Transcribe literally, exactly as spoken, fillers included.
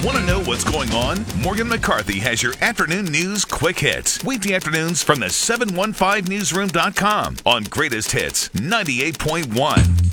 Want to know what's going on? Morgan McCarthy has your afternoon news quick hits. Weekday afternoons from the seven one five newsroom dot com on Greatest Hits ninety-eight point one.